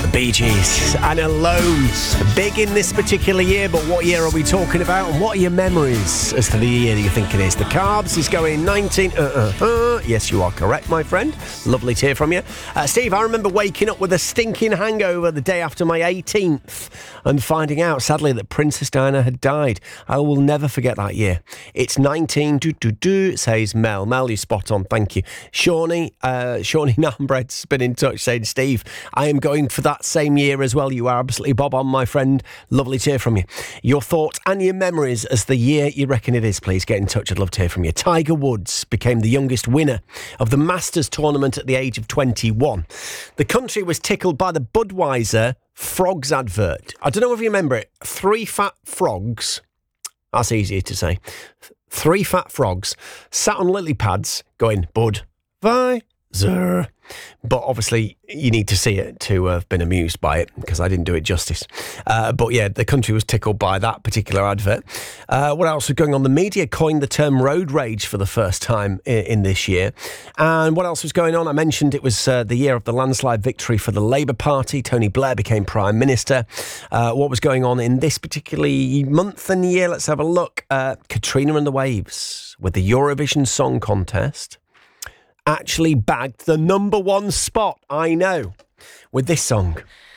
Bee Gees and Alone. Big in this particular year, but what year are we talking about? And what are your memories as to the year that you think it is? The Carbs is going 19... Yes, you are correct, my friend. Lovely to hear from you. Steve, I remember waking up with a stinking hangover the day after my 18th and finding out, sadly, that Princess Diana had died. I will never forget that year. It's 19... says Mel. Mel, you're spot on. Thank you. Shawnee Nambred's been in touch saying, Steve, I am going for that same year as well. You are absolutely bob on, my friend. Lovely to hear from you. Your thoughts and your memories as the year you reckon it is, please get in touch. I'd love to hear from you. Tiger Woods became the youngest winner of the Masters tournament at the age of 21. The country was tickled by the Budweiser frogs advert. I don't know if you remember it. 3 fat frogs. That's easier to say. 3 fat frogs sat on lily pads going, Budweiser. But obviously you need to see it to have been amused by it, because I didn't do it justice. But yeah, the country was tickled by that particular advert. What else was going on? The media coined the term road rage for the first time in this year. And what else was going on? I mentioned it was the year of the landslide victory for the Labour Party. Tony Blair became Prime Minister. What was going on in this particular month and year? Let's have a look. Katrina and the Waves with the Eurovision Song Contest actually bagged the number 1 spot, I know, with this song.